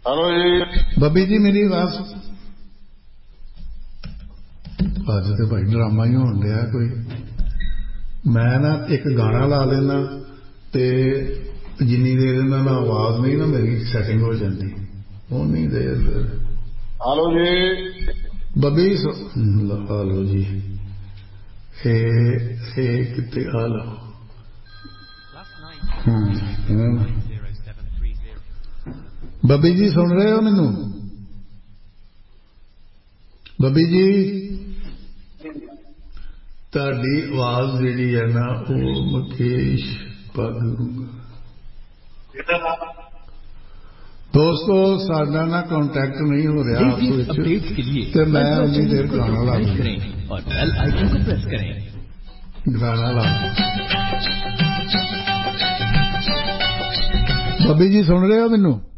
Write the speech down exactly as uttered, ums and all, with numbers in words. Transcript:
hello जी बबी जी मेरी आवाज अज तो भाई ड्रामा ही होन दिया कोई मैं ना एक गाना ला लेना ते जिन्नी देर ना आवाज नहीं ना मेरी सैटिंग हो जाती उन्नी देर फिर हेलो जी बबी हेलो जी हे हे कितने हेलो बबी जी सुन रहे हो मैनू बबी जी ताड़ी आवाज जी है ना वो मुकेश पग दोस्तों साडा ना कांटेक्ट नहीं हो रहा आपस तो मैं उन्नी देर गाना ला और बेल आइकन को प्रेस करें गाना ला बबी जी सुन रहे हो मैनू